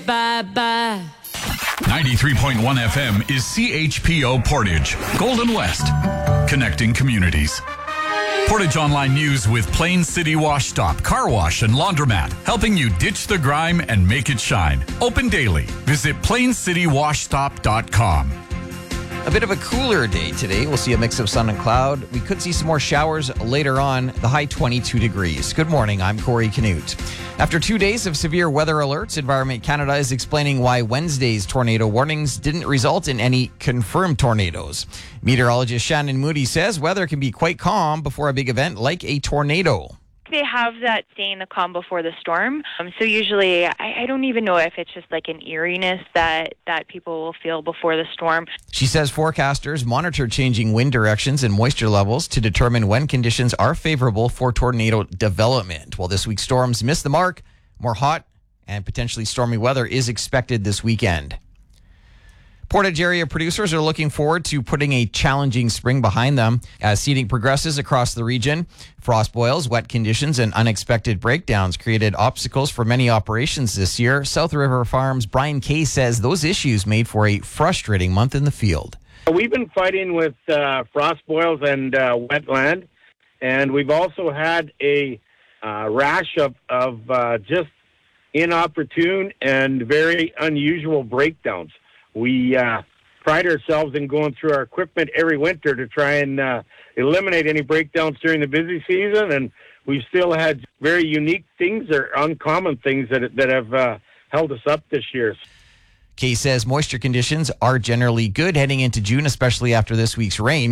Bye-bye. 93.1 FM is CHPO Portage, Golden West, connecting communities. Portage Online News with Plain City Wash Stop, Car Wash and Laundromat, helping you ditch the grime and make it shine. Open daily. Visit plaincitywashstop.com. A bit of a cooler day today. We'll see a mix of sun and cloud. We could see some more showers later on, the high 22 degrees. Good morning, I'm Corey Canute. After 2 days of severe weather alerts, Environment Canada is explaining why Wednesday's tornado warnings didn't result in any confirmed tornadoes. Meteorologist Shannon Moody says weather can be quite calm before a big event like a tornado. They have that saying, the calm before the storm. So usually, I don't even know if it's just like an eeriness that people will feel before the storm. She says forecasters monitor changing wind directions and moisture levels to determine when conditions are favorable for tornado development. While this week's storms miss the mark, more hot and potentially stormy weather is expected this weekend. Portage area producers are looking forward to putting a challenging spring behind them as seeding progresses across the region. Frost boils, wet conditions, and unexpected breakdowns created obstacles for many operations this year. South River Farms' Brian Kay says those issues made for a frustrating month in the field. We've been fighting with frost boils and wetland, and we've also had a rash of just inopportune and very unusual breakdowns. We pride ourselves in going through our equipment every winter to try and eliminate any breakdowns during the busy season, and we've still had very unique things or uncommon things that have held us up this year. Kay says moisture conditions are generally good heading into June, especially after this week's rain.